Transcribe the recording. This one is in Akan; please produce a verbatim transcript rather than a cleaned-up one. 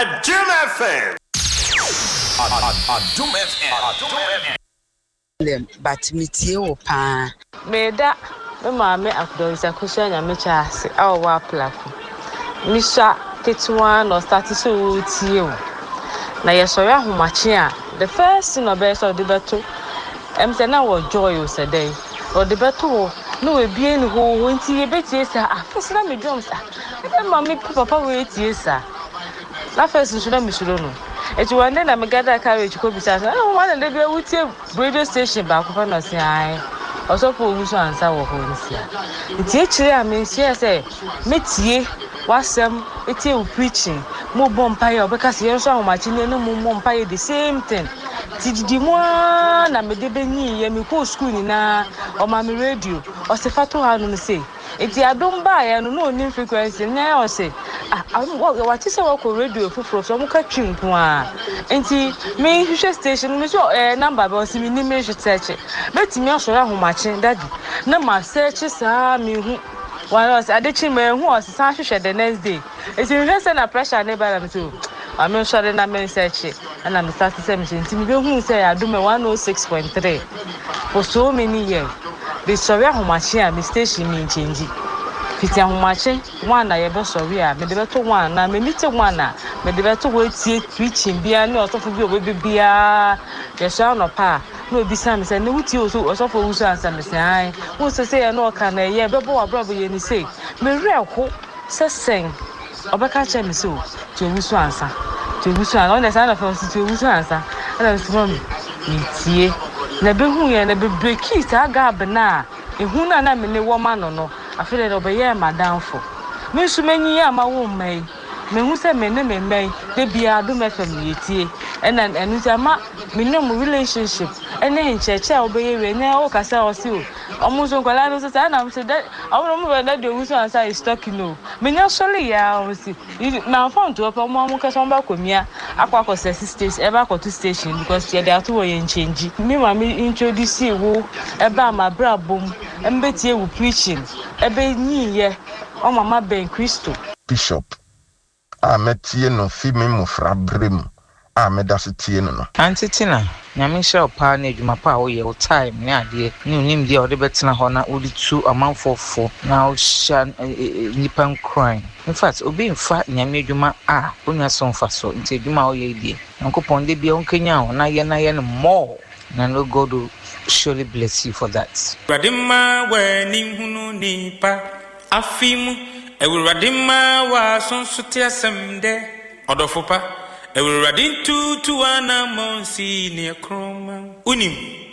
Adum F M. Adum F M. But me tie o pa. Me da me maame akudonsa kusha nya me chaase awo wa plako. Mi sha ketuwa no start so tie o. Na ye so ya homache a the first thing obe so de beto. Em se na wo joy o se dey. O de beto no we bie ni ho ho nti ye betie sa afese na me drum sa. E maame papa we tie sa. Na first nso na me suro no. Eti one day na me gather carriage ko bisa say oh one day we wutie radio station ba ko fa no se ai oso po wusu ansa wo ho nsia eti e kire a me nsia say metie wasem eti e preaching mo bompa ya obeka se yenso ahomachi ne no mo bompa ya the same thing tididi mo na me de benyi ye me ko school ni na o ma me radio o se fato ha no say eti adom ba ya no no ni frequency na o say ah what is our radio fufuro so mo ka twinko a enti me hwehwe station me so eh number ba o si me ni me hwe search betimi asoro ahomachi daddy na ma search sa me hu one was adechi me hu o sa hwehwe the next day enti me say na pressure ne ba na me so I'm not sure na me search and I'm start to say me enti me hu say adom one oh six point three for so many years the sorry ahomachi a me station me change fiti ahomachi one na ye be sorry a me de beto one na me meet one na me de beto we tie preaching bia ne otofo bi obi bia ye so no pa no obi sam say ne wuti o so osofo wusu ansa me say ai wo so say no ka na ye be bo abrobo ye ni say me reko se sen obeka che me so to wusu ansa to wusu ansa on the side of us to wusu ansa and so me tie na be hu ye na be break sa gab na ehun na na me ne wo ma no no afere do be ye madamfo me su manyi ya ma wo mai me hu se me ne me mai de bia do me fam yetie ena enu se ma me ne mu relationship ene ncheche a obeye we ne o kasa o si o omo so kwala no se na se de omo mo be de wu so ansa is talking no me nya sole ya o si na phone to opa mo mo kasa mba komia akwa ko se station e ba ko to station because ye dey ato wo ye change me ma me introduce wo e ba ma bra bom embetie wo preaching ebe nyi ye o mama ben Christo Bishop ametie no fi me mufra brem amedasetie no no antitina nyame sha opa na adwuma pa wo ye o time ne ade ne unim dia o de betena ho na odi tu amanfofo na o sha nipan crime in fact obi mfa nyame adwuma a onya so mfa so nti adwuma o ye die nkopon de bia onkenya ho na ye na ye no more na no God will surely bless you for that. Radima we ni hunu nipa afimu ewuradima wa sonsote asemde odofopa ewuradin tu tu ana monsi ne kroma unim